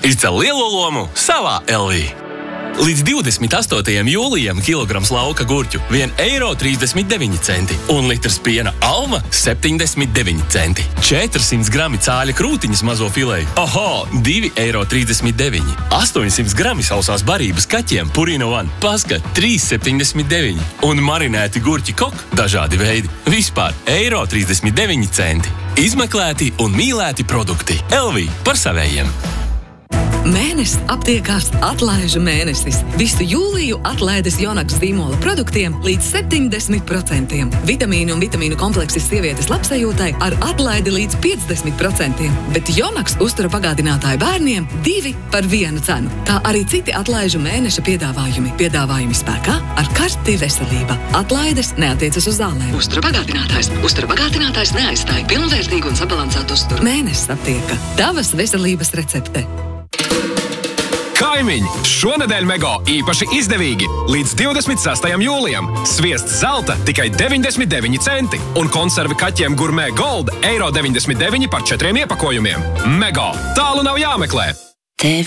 Izcel lielo lomu savā LV. Līdz 28. jūlijam kilograms lauka gurķu 1,39 eiro un litrs piena Alma 79 centi. 400 grami cāļa krūtiņas mazo fileju. Oho, 2,39 eiro. 800 grami sausās barības kaķiem Purina One. Paskat, 3,79 un marinēti gurķi Kok dažādi veidi. Vispār 1,39 eiro. Izmeklēti un mīlēti produkti. LV par savējiem. Mēnesis aptiekās atlaižu mēnesis. Visu jūliju atlaides Jonaks zīmola produktiem līdz 70%. Vitamīnu un vitamīnu kompleksis sievietes labsajūtai ar atlaidi līdz 50%. Bet Jonaks uztura pagādinātāju bērniem 2 par 1 cenu. Kā arī citi atlaižu mēneša piedāvājumi. Piedāvājumi spēkā ar karti veselība. Atlaides neatiecas uz zālēm. Uztura pagādinātājs. Uztura pagādinātājs neaizstāja pilnvērtīgu un sabalansētu uzturu. Mēnesis aptieka. Tavas veselības recepte. Kaimiņi! Šonedēļ Mego īpaši izdevīgi. Līdz 26. jūlijam sviests zelta tikai 99 centi un konservi kaķiem Gourmet Gold 1,99 € par 4 iepakojumiem. Mego! Tālu nav jāmeklē!